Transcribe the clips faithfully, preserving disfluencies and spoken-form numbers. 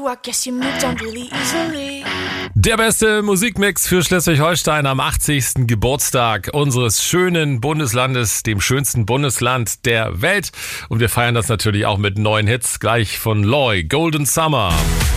you, I guess you moved on really easily. Der beste Musikmix für Schleswig-Holstein am achtzigsten Geburtstag unseres schönen Bundeslandes, dem schönsten Bundesland der Welt. Und wir feiern das natürlich auch mit neuen Hits, gleich von Loy, Golden Summer.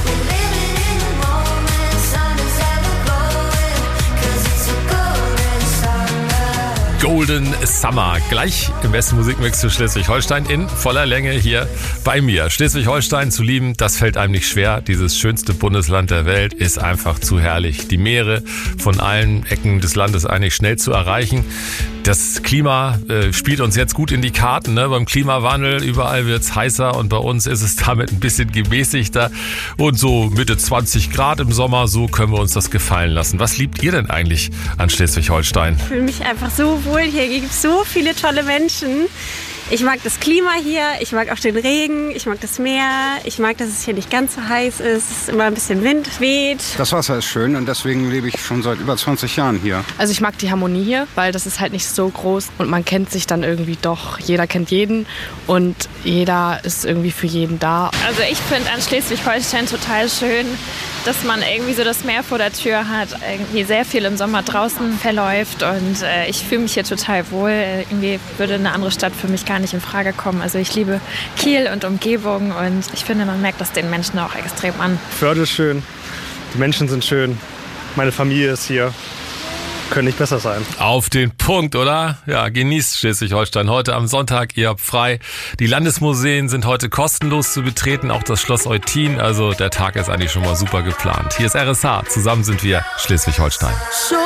Golden Summer, gleich im besten Musikmix für Schleswig-Holstein in voller Länge hier bei mir. Schleswig-Holstein zu lieben, das fällt einem nicht schwer. Dieses schönste Bundesland der Welt ist einfach zu herrlich. Die Meere von allen Ecken des Landes eigentlich schnell zu erreichen. Das Klima äh, spielt uns jetzt gut in die Karten, ne? Beim Klimawandel, überall wird's heißer und bei uns ist es damit ein bisschen gemäßigter und so Mitte zwanzig Grad im Sommer, so können wir uns das gefallen lassen. Was liebt ihr denn eigentlich an Schleswig-Holstein? Ich fühle mich einfach so wohl hier, hier gibt es so viele tolle Menschen. Ich mag das Klima hier, ich mag auch den Regen, ich mag das Meer, ich mag, dass es hier nicht ganz so heiß ist, es ist immer ein bisschen Wind weht. Das Wasser ist schön und deswegen lebe ich schon seit über zwanzig Jahren hier. Also ich mag die Harmonie hier, weil das ist halt nicht so groß und man kennt sich dann irgendwie doch. Jeder kennt jeden und jeder ist irgendwie für jeden da. Also ich finde an Schleswig-Holstein total schön, dass man irgendwie so das Meer vor der Tür hat, irgendwie sehr viel im Sommer draußen verläuft und äh, ich fühle mich hier total wohl. Irgendwie würde eine andere Stadt für mich gar nicht in Frage kommen. Also ich liebe Kiel und Umgebung und ich finde, man merkt das den Menschen auch extrem an. Förde ist schön, die Menschen sind schön, meine Familie ist hier. Können nicht besser sein. Auf den Punkt, oder? Ja, genießt Schleswig-Holstein heute am Sonntag. Ihr habt frei. Die Landesmuseen sind heute kostenlos zu betreten, auch das Schloss Eutin. Also der Tag ist eigentlich schon mal super geplant. Hier ist R S H. Zusammen sind wir Schleswig-Holstein. So